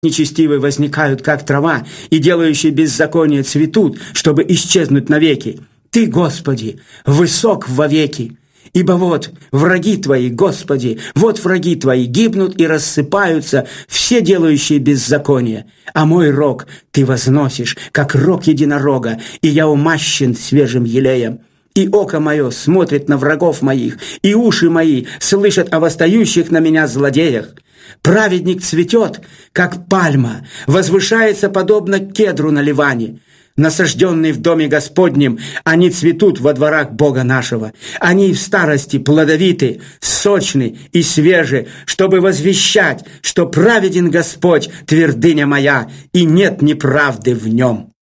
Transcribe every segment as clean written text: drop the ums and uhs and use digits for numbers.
Нечестивые возникают, как трава, и делающие беззаконие цветут, чтобы исчезнуть навеки. Ты, Господи, высок вовеки. Ибо вот враги Твои, Господи, вот враги Твои гибнут и рассыпаются, все делающие беззаконие. А мой рог Ты возносишь, как рог единорога, и я умащен свежим елеем. И око мое смотрит на врагов моих, и уши мои слышат о восстающих на меня злодеях. Праведник цветет, как пальма, возвышается подобно кедру на Ливане. Насажденные в доме Господнем, они цветут во дворах Бога нашего. Они в старости плодовиты, сочны и свежи, чтобы возвещать, что праведен Господь, твердыня моя, и нет неправды в нем.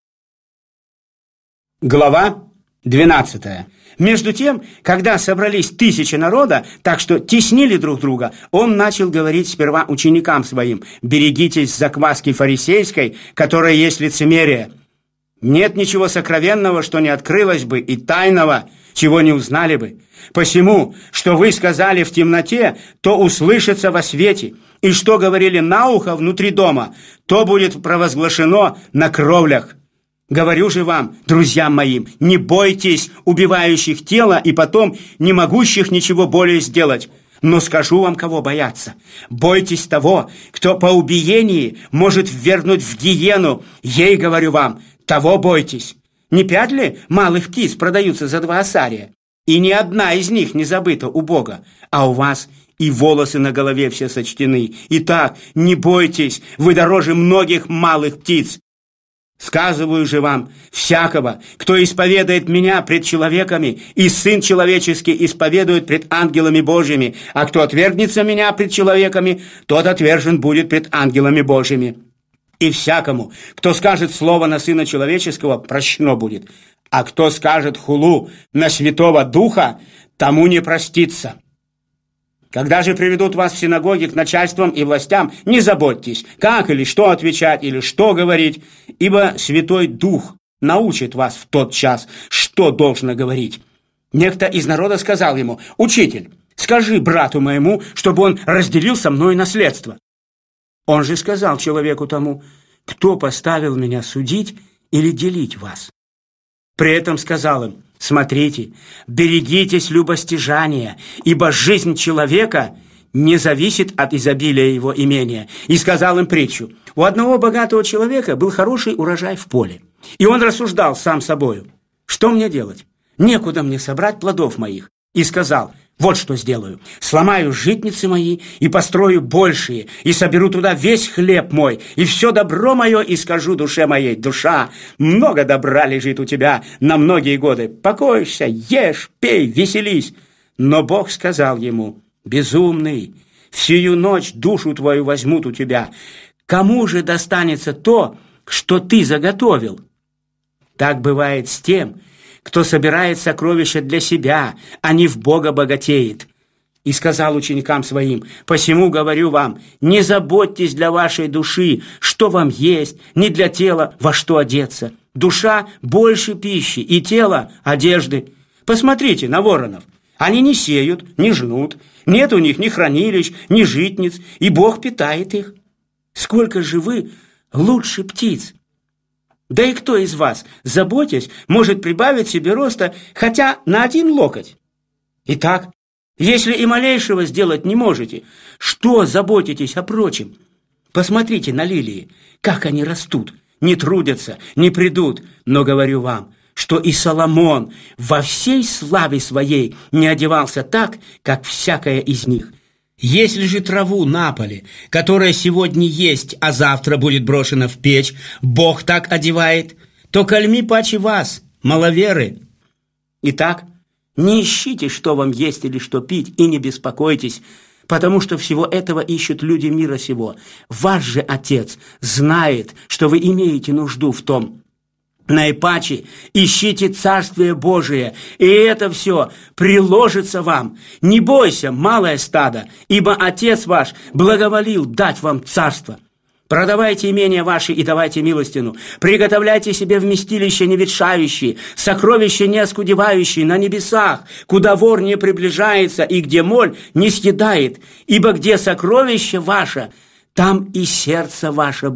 Глава 12. Между тем, когда собрались тысячи народа, так что теснили друг друга, он начал говорить сперва ученикам своим: «Берегитесь закваски фарисейской, которая есть лицемерие. Нет ничего сокровенного, что не открылось бы, и тайного, чего не узнали бы. Посему, что вы сказали в темноте, то услышится во свете, и что говорили на ухо внутри дома, то будет провозглашено на кровлях. Говорю же вам, друзьям моим, не бойтесь убивающих тело и потом не могущих ничего более сделать. Но скажу вам, кого бояться. Бойтесь того, кто по убиении может ввергнуть в гиену. Ей говорю вам, того бойтесь. Не 5 ли малых птиц продаются за 2 осария? И ни одна из них не забыта у Бога, а у вас и волосы на голове все сочтены. Итак, не бойтесь, вы дороже многих малых птиц. Сказываю же вам, всякого, кто исповедует меня пред человеками, и Сын Человеческий исповедует пред ангелами Божьими, а кто отвергнется меня пред человеками, тот отвержен будет пред ангелами Божьими. И всякому, кто скажет слово на Сына Человеческого, прощено будет, а кто скажет хулу на Святого Духа, тому не простится. Когда же приведут вас в синагоги к начальствам и властям, не заботьтесь, как или что отвечать, или что говорить, ибо Святой Дух научит вас в тот час, что должно говорить. Некто из народа сказал ему: «Учитель, скажи брату моему, чтобы он разделил со мной наследство». Он же сказал человеку тому: «Кто поставил меня судить или делить вас?» При этом сказал им: «Смотрите, берегитесь любостяжания, ибо жизнь человека не зависит от изобилия его имения». И сказал им притчу: у одного богатого человека был хороший урожай в поле, и он рассуждал сам собою: «Что мне делать? Некуда мне собрать плодов моих». И сказал: «Вот что сделаю. Сломаю житницы мои и построю большие, и соберу туда весь хлеб мой, и все добро мое, и скажу душе моей: душа, много добра лежит у тебя на многие годы. Покойся, ешь, пей, веселись». Но Бог сказал ему: «Безумный, всю ночь душу твою возьмут у тебя. Кому же достанется то, что ты заготовил?» Так бывает с тем, кто собирает сокровища для себя, а не в Бога богатеет. И сказал ученикам своим: «Посему говорю вам, не заботьтесь для вашей души, что вам есть, ни для тела, во что одеться. Душа больше пищи, и тело одежды. Посмотрите на воронов. Они не сеют, не жнут, нет у них ни хранилищ, ни житниц, и Бог питает их. Сколько же вы лучше птиц? Да и кто из вас, заботясь, может прибавить себе роста хотя на 1 локоть? Итак, если и малейшего сделать не можете, что заботитесь о прочем? Посмотрите на лилии, как они растут, не трудятся, не придут. Но говорю вам, что и Соломон во всей славе своей не одевался так, как всякая из них. Если же траву на поле, которая сегодня есть, а завтра будет брошена в печь, Бог так одевает, то кальми паче вас, маловеры. Итак, не ищите, что вам есть или что пить, и не беспокойтесь, потому что всего этого ищут люди мира сего. Ваш же Отец знает, что вы имеете нужду в том. Наипаче ищите Царствие Божие, и это все приложится вам. Не бойся, малое стадо, ибо Отец ваш благоволил дать вам царство. Продавайте имения ваши и давайте милостину. Приготовляйте себе вместилище неветшающие, сокровища не оскудевающие на небесах, куда вор не приближается и где моль не съедает. Ибо где сокровище ваше, там и сердце ваше